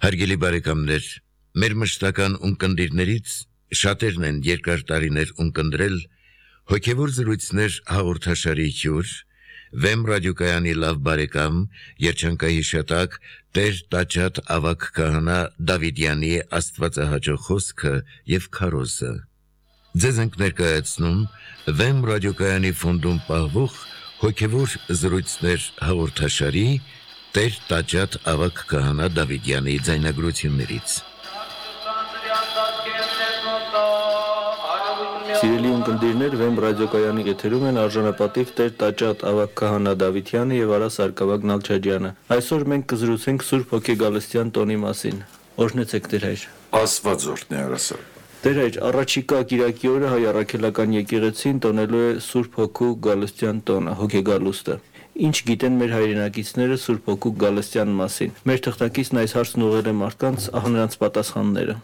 Հարգելի բարեկամներ, մեր մշտական ունկնդիրներից շատերն են երկար տարիներ ունկնդրել հոգևոր զրույցներ հաղորդաշարի հյուր, Վեմ ռադիոկայանի լավ բարեկամ, երջանկայի շատակ Տեր Տաճատ ավագ քահանա Դավիդյանի աստվածահաճո խոսքը եւ քարոզը։ Ձեզ ենք ներկայացնում Վեմ ռադիոկայանի ֆոնդում պահվող հոգևոր զրույցներ հաղորդաշարի Տեր Տաճատ ավագ քահանա Դավիդյանի ձայնագրություններից։ Սիրելի ունկնդիրներ, Վեմ ռադիոկայանի եթերում են արժանապատիվ Տեր Տաճատ ավագ քահանա Դավիդյանը եւ Արա Սարգսակ Նալչաջյանը։ Այսօր մենք կզրուցենք Սուրբ Հոգեգալստյան տոնի մասին։ Օրհնեցեք Տեր հայր։ Աստվածորդն է Արասը։ Տեր հայր, առաջիկա կիրակի օրը հայ առաքելական եկեղեցին տոնելու է Սուրբ Հոգու Գալստյան տոնը, Հոգեգալուստը։ Ինչ գիտեն մեր հայրենակիցները Սուրբ Հոգու Գալստյան մասին։ Մեր թղթակիցն այս հարցն ուղղել է մարդկանց, ահա նրանց պատասխանները։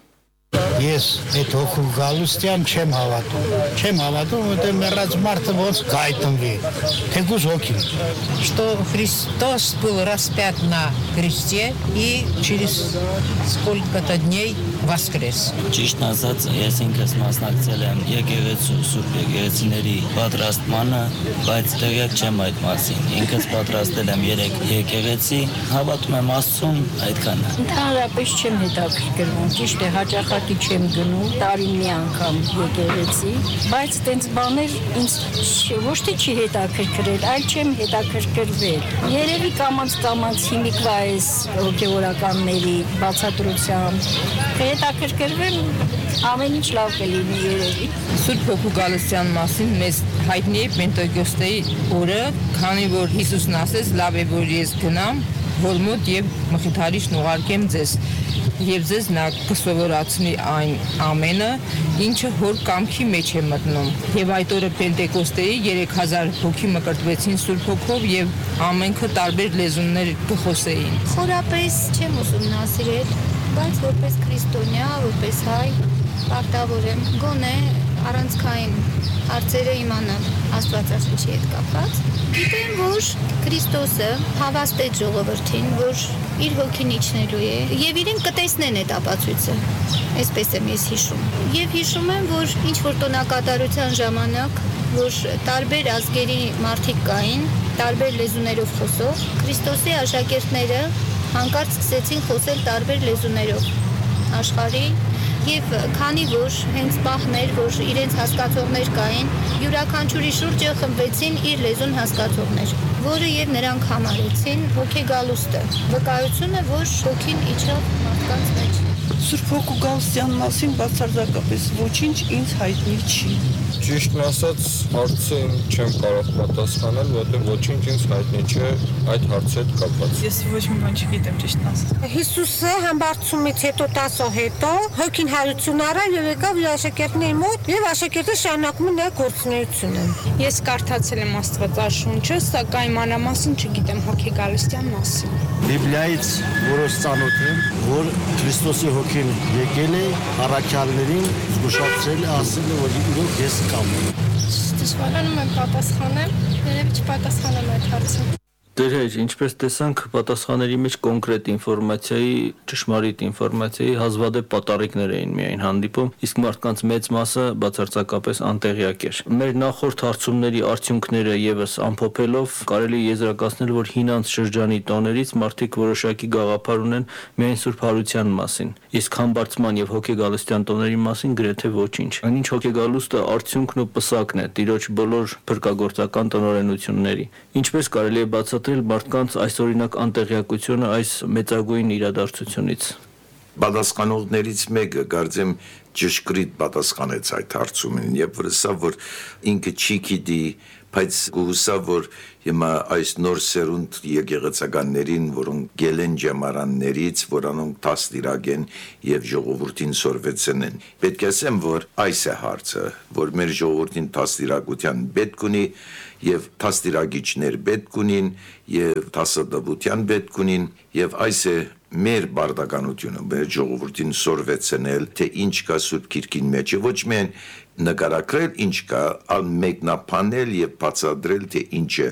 Ես այդ հոգու Գալստյան չեմ հավատում, որտեղ մեռած մարդը ոնց կայտնվի, թեկուզ հոգին։ Что Христос был распят на кресте и через сколько-то дней воскрес. Ճիշտն ասած, ես ինքս մասնակցել եմ եկեղեցու Սուրբ եկեղեցիների պատրաստմանը, բայց տեղյակ չեմ այդ մասին։ Ինքս պատրաստել եմ 3 եկեղեցի, հավատում եմ Աստծուն, այդքան։ Ընդհանրապես չեմ հետաքրքրվում, ճիշտ է, հաճախակի չեմ գնում, տարին մի անգամ եկեղեցի, բայց տենց բաներ ինձ ոչ թե չի հետաքրքրել, այլ չեմ հետաքրքրվել։ Երևի կամաց հիմիկվա այս հոգևորականների բացատրությամբ հետաքրքրվեմ, ամեն ինչ լավ կլինի երևի։ Սուրբ Հոգու Գալստյան մասին մեզ հայտնի է Պենտեկոստեի օրը, քանի որ Հիսուսն ասեց, լավ է որ ես գնամ, որ մոտ եւ մխիթարիչն ուղարկեմ ձեզ, եւ ձեզ նա կսովորացնի այն ամենը, ինչը հոր կամքի մեջ է մտնում։ Եվ այդ օրը Պենտեկոստեի 3000 հոգի մկրտվեցին Սուրբ Հոգով եւ ամենքը տարբեր լեզուներ կխոսեին։ Խորապես չեմ ուսումնասիրել, բայց որպես քրիստոնյա, որպես հայ, պարտավոր եմ գոնե առանցքային հարցերը իմանալ Աստվածաշնչի հետ կապված։ Գիտեմ, որ Քրիստոսը հավաստեց ժողովրդին, որ իր հոգին իջնելու է եւ իրեն կտեսնեն այդ ապացույցը։ Այսպես եմ ես հիշում։ Եվ հիշում եմ, որ ինչ որ տոնակատարության ժամանակ, որ տարբեր ազգերի մարդիկ կային, տարբեր լեզուներով խոսող, Քրիստոսի աշակերտները հանկարծ սկսեցին խոսել տարբեր լեզուներով աշխարհի Եվ քանի որ հենց պահներ, որ իրենց հասկացողներ կային, յուրաքանչյուրի շուրջը խմբվեցին իր լեզուն հասկացողներ, որը եւ նրանք համարեցին հոգեգալուստը, վկայությունը, որ հոգին իջավ մարդկանց մեջ։ Սուրբ Հոգու Գալստյան մասին բացարձակապես ոչինչ ինձ հայտնի չի։ Ճիշտն ասած, հարցը չեմ կարող պատասխանել, որտեղ ոչինչ ինձ հայտնի չէ այդ հարցի հետ կապված։ Ես ոչ մի բան չգիտեմ ճիշտն ասած։ Հիսուսը համբարձումից հետո 10 օր հետո հոգին հարություն առավ եւ եկավ իր աշակերտների մոտ եւ աշակերտը շարունակում է գործունեությունը։ Ես կարդացել եմ Աստվածաշունչը, սակայն մանրամասն չգիտեմ Հոգի Գալստյան մասին։ Բիբլիայից որոշ ծանոթ եմ, որ Քրիստոսի հոգին եկել է առաքյալներին, զգուշացրել է, ասել է, որ իրոք ես կամ։ Դժվարանում եմ պատասխանել, երևի չպատասխանեմ այդ հարցին։ Տեր հայր, ինչպես տեսանք, պատասխանների մեջ կոնկրետ ինֆորմացիայի, ճշմարիտ ինֆորմացիայի հազվադեպ պատառիկներ էին միայն հանդիպում, իսկ մարդկանց մեծ մասը բացարձակապես անտեղյակ էր։ Մեր նախորդ հարցումների արդյունքները եւս ամփոփելով կարելի է եզրակացնել, որ հինանց շրջանի տոներից մարդիկ որոշակի գաղափար ունեն միայն Սուրբ Հարության մասին, իսկ համբարձման եւ հոգեգալստյան տոների մասին գրեթե ոչինչ։ Այնինչ հոգեգալուստը արդյունքն ու պսակն է տիրոջ բոլոր փրկagorցական տնօրենությունների։ Ինչպես կարելի է բացատրել մարդկանց այսօրինակ անտեղյակությունը այս մեծագույն իրադարձությունից։ Պատասխանողներից մեկը կարծեմ ճշգրիտ պատասխանեց այդ հարցումին, երբ որ ասա, որ ինքը չի գիտի, բայց գուսա, որ հիմա այս նոր սերունդ եկեղեցականներին, որոնք գելեն ջամարաններից, որանոնք տաստիրագեն եւ ժողովրդին սորվեցնեն։ Պետք է ասեմ, որ այս է հարցը, որ մեր ժողովրդին տաստիրագության պետք ունի եւ տաստիրագիչներ պետք ունին եւ տասադավության պետք ունին եւ այս է մեր բարդականությունը, մեր ժողովրդին սորվեցնել, թե ինչ կա Սուրբ Գիրքին մեջ, ոչ միայն նկարագրել ինչ կա, այլ մեկնաբանել եւ բացատրել, թե ինչ է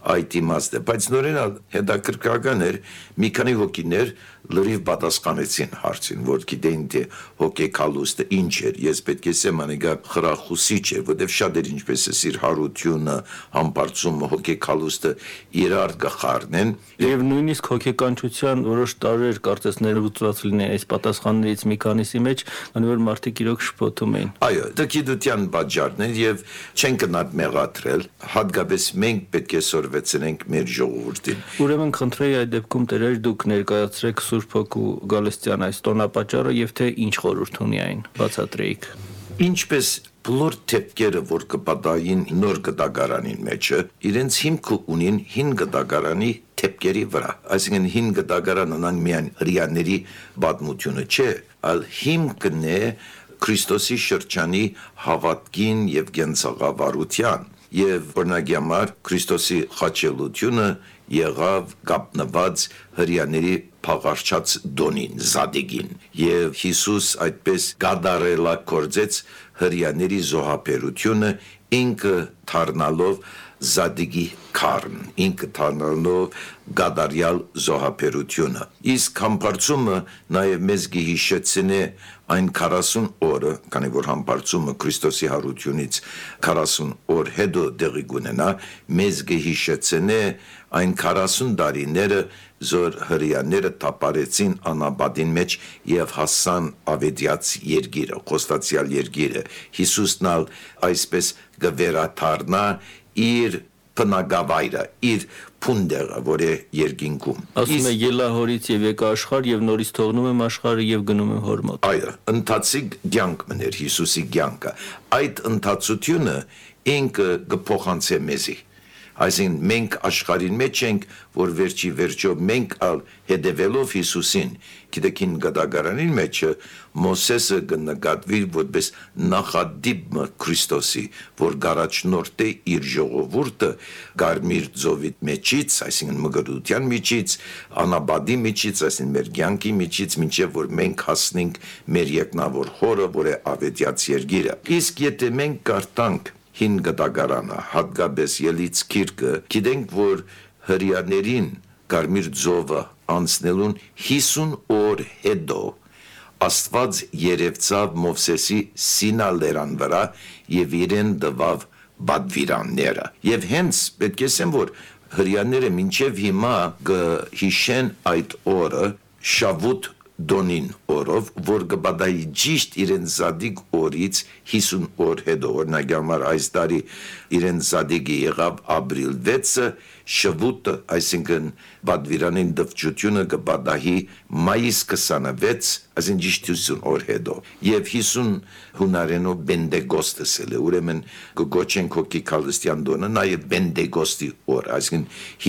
այդ իմաստը, բայց նորեն հետաքրքրական էր մի քանի հոգիներ լրիվ պատասխանեցին հարցին, որ գիտեին թե հոգեկալուստը ինչ էր, ես պետք է ասեմ անիկա խրախուսիչ էր, որտեղ շատ էր ինչպես է սիրհարությունը, համբարձումը, հոգեկալուստը իրար կխառնեն Եվ նույնիսկ հոգեկանչության որոշ տարեր կարծես ներգծված լինեն այս պատասխաններից մի քանիսի մեջ, քանի որ մարդիկ իրոք շփոթում էին։ Այո, դկիդության պատճառներ եւ չեն կնատ մեղադրել, հատկապես մենք պետք է սորվեցնենք մեր ժողովրդին։ Ուրեմն խնդրեի այդ դեպքում տերեր դուք ներկայացրեք Սուրբ Հոգու Գալստյան այս տոնապաճառը եւ թե ինչ խորհուրդ ունի այն, բացատրեիք։ Ինչպես բոլոր թեփքերը, որ կպատային նոր գտագարանին մեջը, իրենց հիմքը ունին հին գտագարանի թեփքերի վրա։ Այսինքն հին գտագարանը նան միայն հрьяաների պատմությունը չէ, այլ հիմքն է Քրիստոսի շրջանի հավատքին եւ գենցաղավարության եւ օրինակի համար Քրիստոսի խաչելությունը եղավ կապնված հрьяաների փաղարչած դոնին, զադիգին եւ Հիսուս այդպես գադարելա կորձեց հрьяաների զոհաբերությունը ինքը դառնալով զադիգի քարն, ինքը դառնալով գադարյալ զոհաբերությունը։ Իսկ համբարձումը նաև մեզ գիհիշեցնե այն 40 օրը, քանի որ համբարձումը Քրիստոսի հարությունից 40 օր հետո դեղի կունենա, մեզ գիհիշեցնե այն 40 տարիները, որ հрьяաները տապարեցին անաբադին մեջ եւ հասան ավետյաց երկիրը, խոստացյալ երկիրը։ Հիսուսն ալ այսպես գվերաթարնա իր բնակավայրը, իր փունդերը, որ է երկինքում։ Ասում է ելահորից եւ եկա աշխարհ եւ նորից թողնում եմ աշխարհը եւ գնում եմ հոր մոտ։ Այո, ընթացիկ կյանք մներ Հիսուսի կյանքը։ Այդ ընթացությունը ինքը կփոխանցե մեզի։ Այսինքն մենք աշխարհին մեջ ենք, որ վերջի վերջո մենք ալ հետևելով Հիսուսին, գիտեք ին գդագարանին մեջը Մոսեսը կնկատվի որպես նախադիպ Քրիստոսի, որ գարաչնորդ է իր ժողովուրդը Գարմիր ծովի մեջից, այսինքն մգրության միջից, անաբադի միջից, այսինքն մեր կյանքի միջից, մինչև որ մենք հասնենք մեր երկնավոր խորը, որ է ավետյաց երկիրը։ Իսկ եթե մենք կարտանք հին գտագարանը, հատկապես ելից քիրկը, գիտենք, որ հрьяաներին Կարմիր ծովը անցնելուն 50 օր հետո Աստված երևցավ Մովսեսի Սինա լերան վրա եւ իրեն տվավ բադվիրանները։ Եվ հենց պետք է ասեմ, որ հрьяաները մինչև հիմա կհիշեն այդ օրը Շավութ Դոնին օրով, որ կբադայի ճիշտ իրեն զադիկ օրից 50 օր հետո, օրինակ համար այս տարի իրեն զադիկի եղավ ապրիլ 6-ը, Շավութը, այսինքն բադվիրանին դվճությունը կբադահի մայիս 26, այսինքն ճիշտ 50 օր հետո, եւ 50 հունարենով Բենդեգոստս է, ուրեմն կգոչենք հոգի քալստյան դոնը, նաեւ Բենդեգոստի օր, այսինքն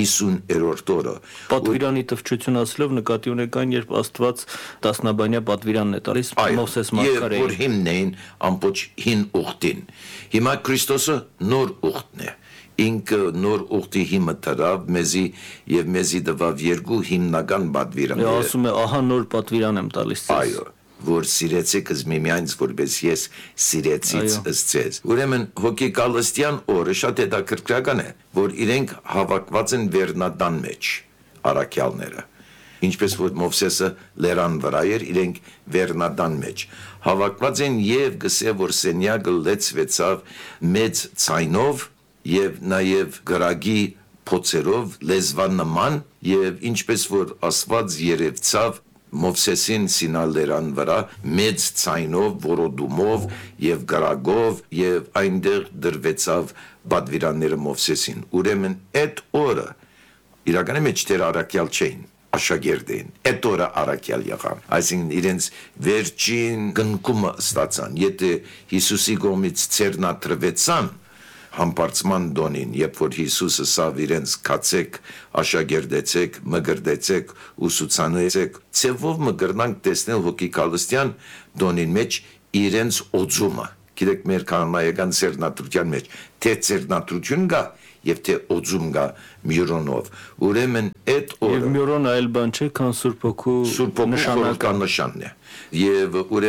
50-րդ օրը։ Պատվիրանի տվճություն ասելով նկատի ունեք այն, երբ Աստված տասնաբանյա պատվիրանն է տալիս Մովսես մարգարեին։ Որ հիմնեին ամբողջ հին ուխտին։ Հիմա Քրիստոսը նոր ուխտն է։ Ինքը նոր ուխտի հիմը դրավ մեզի եւ մեզի տվավ երկու հիմնական պատվիրաններ։ Ասում է, ահա նոր պատվիրան եմ տալիս ձեզ։ Այո, որ սիրեցիք միմյանց, որպես ես սիրեցից ձեզ։ Ուրեմն հոգի Գալստյան օրը շատ հետաքրքրական է, որ իրենք հավաքված են վերնադան մեջ, առաքյալները։ Ինչպես որ Մովսեսը լերան վրա էր, իրենք վերնադան մեջ հավաքված են եւ գսե որ սենյակը լեցվեցավ մեծ ցայնով եւ նաեւ գրագի փոցերով լեզվան նման եւ ինչպես որ Աստված երևցավ Մովսեսին Սինա լերան վրա մեծ ցայնով, որոդումով եւ գրագով եւ այնտեղ դրվեցավ բադվիրանները Մովսեսին։ Ուրեմն այդ օրը իրականում մեջ դեր առաքյալ չէին աշակերտին, այդ օրը առաքյալ եղան, այսինքն իրենց վերջին գնկումը ստացան, եթե Հիսուսի կողմից ցերնատրվեցան համբարձման դոնին, երբ որ Հիսուսը սավ իրենց կացեք, աշակերտեցեք, մգրդեցեք, ուսուցանեցեք, ցևով մգրնանք տեսնել հոգի Գալստյան դոնին մեջ իրենց օծումը, գիտեք մեր կանոնայական ցերնատրության մեջ, թե ցերնատրություն կա եւ թե օծում կա մյուրոնով։ Ուրեմն այդ օրը եւ մյուրոն այլ բան չէ, քան Սուրբ Հոգու նշանն է։ Եվ